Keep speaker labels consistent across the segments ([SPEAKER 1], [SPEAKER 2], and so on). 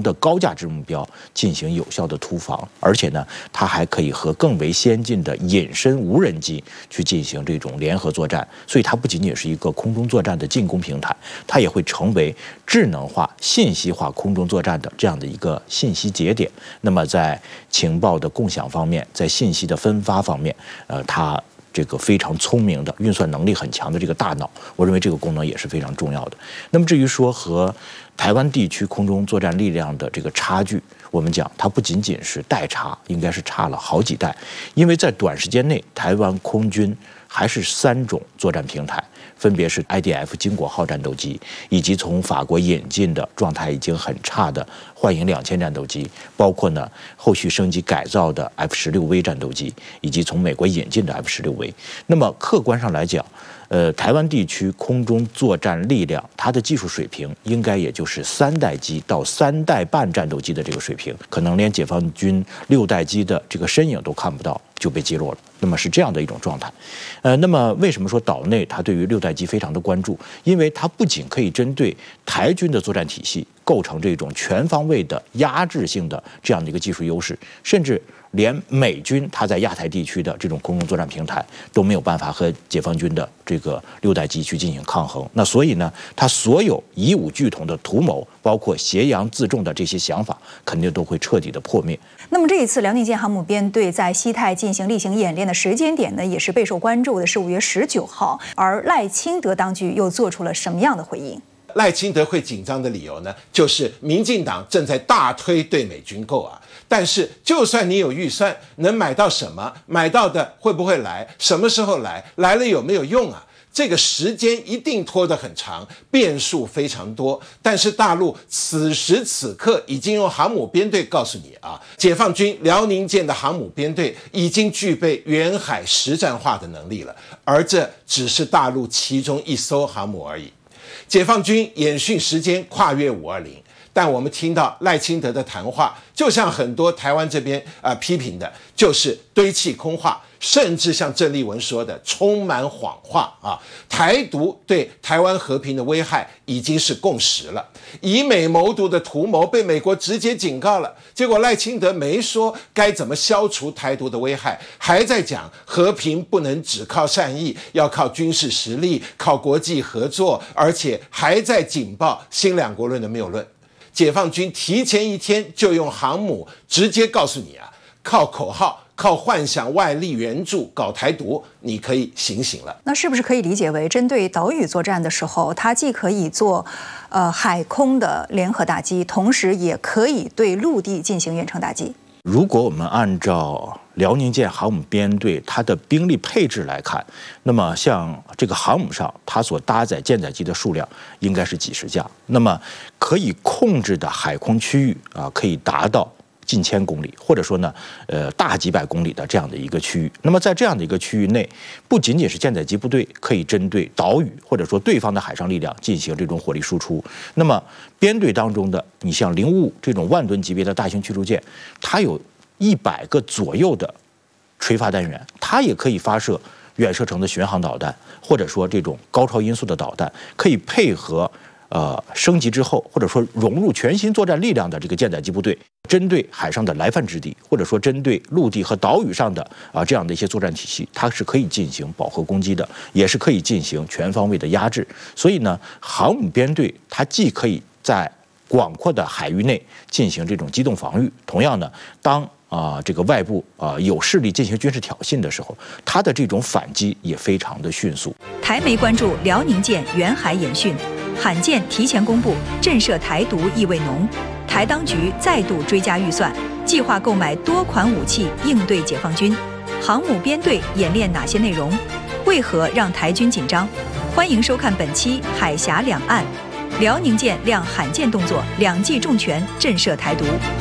[SPEAKER 1] 的高价值目标进行有效的突防，而且呢，它还可以和更为先进的隐身无人机去进行这种联合作战，所以它不仅仅是一个空中作战的进攻平台，它也会成为智能化、信息化空中作战的这样的一个信息节点。那么在情报的共享方面，在信息的分发方面，它这个非常聪明的、运算能力很强的这个大脑，我认为这个功能也是非常重要的。那么至于说和台湾地区空中作战力量的这个差距，我们讲它不仅仅是代差，应该是差了好几代，因为在短时间内，台湾空军还是3种作战平台。分别是 IDF 经国号战斗机，以及从法国引进的状态已经很差的幻影2000战斗机，包括呢后续升级改造的 F-16V 战斗机，以及从美国引进的 F-16V。那么客观上来讲，台湾地区空中作战力量，它的技术水平应该也就是3代机到3代半战斗机的这个水平，可能连解放军6代机的这个身影都看不到就被击落了。那么是这样的一种状态。那么为什么说岛内它对于6代机非常的关注？因为它不仅可以针对台军的作战体系构成这种全方位的压制性的这样的一个技术优势，甚至连美军它在亚太地区的这种空中作战平台都没有办法和解放军的这个6代机去进行抗衡。那所以呢，它所有以武拒统的图谋，包括挟洋自重的这些想法，肯定都会彻底的破灭。
[SPEAKER 2] 那么这一次辽宁舰航母编队在西太进行例行演练的时间点呢，也是备受关注的，是5月19号。而赖清德当局又做出了什么样的回应？
[SPEAKER 3] 赖清德会紧张的理由呢，就是民进党正在大推对美军购啊。但是就算你有预算，能买到什么？买到的会不会来？什么时候来？来了有没有用啊？这个时间一定拖得很长，变数非常多。但是大陆此时此刻已经用航母编队告诉你啊，解放军辽宁舰的航母编队已经具备远海实战化的能力了，而这只是大陆其中一艘航母而已。解放军演训时间跨越520。但我们听到赖清德的谈话，就像很多台湾这边批评的，就是堆砌空话，甚至像郑丽文说的，充满谎话啊！台独对台湾和平的危害已经是共识了，以美谋独的图谋被美国直接警告了，结果赖清德没说该怎么消除台独的危害，还在讲和平不能只靠善意，要靠军事实力，靠国际合作，而且还在警报新两国论的谬论。解放军提前1天就用航母直接告诉你啊，靠口号、靠幻想外力援助搞台独，你可以醒醒了。
[SPEAKER 2] 那是不是可以理解为，针对岛屿作战的时候，它既可以做海空的联合打击，同时也可以对陆地进行远程打击？
[SPEAKER 1] 如果我们按照辽宁舰航母编队它的兵力配置来看，那么像这个航母上它所搭载舰载机的数量应该是几十架，那么可以控制的海空区域啊，可以达到近1000公里，或者说呢，大几百公里的这样的一个区域。那么在这样的一个区域内，不仅仅是舰载机部队可以针对岛屿或者说对方的海上力量进行这种火力输出，那么编队当中的你像055这种10000吨级别的大型驱逐舰，它有100个左右的垂发单元，它也可以发射远射程的巡航导弹，或者说这种高超音速的导弹，可以配合升级之后，或者说融入全新作战力量的这个舰载机部队，针对海上的来犯之地，或者说针对陆地和岛屿上的这样的一些作战体系，它是可以进行饱和攻击的，也是可以进行全方位的压制。所以呢，航母编队它既可以在广阔的海域内进行这种机动防御，同样呢，当这个外部有势力进行军事挑衅的时候，它的这种反击也非常的迅速。
[SPEAKER 4] 台媒关注辽宁舰远海演训，罕见提前公布震慑台独意味浓，台当局再度追加预算，计划购买多款武器应对解放军。航母编队演练哪些内容？为何让台军紧张？欢迎收看本期《海峡两岸》，辽宁舰亮罕见动作，2记重拳震慑台独。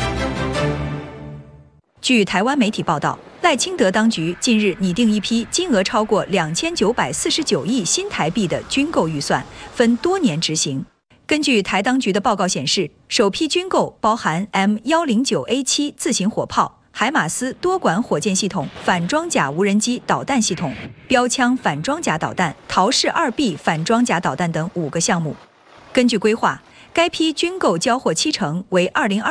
[SPEAKER 4] 据台湾媒体报道，赖清德当局近日拟定一批金额超过2949亿新台币的军购预算，分多年执行。根据台当局的报告显示，首批军购包含 M109A7 自行火炮、海马斯多管火箭系统、反装甲无人机导弹系统、标枪反装甲导弹、陶式2B 反装甲导弹等5个项目。根据规划，该批军购交货期程为2022